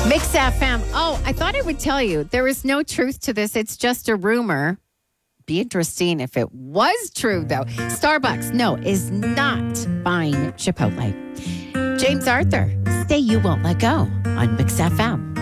Mix FM. Oh, I thought I would tell you. There is no truth to this. It's just a rumor. Be interesting if it was true, though. Starbucks, no, is not buying Chipotle. James Arthur, Stay You Won't Let Go on Mix FM.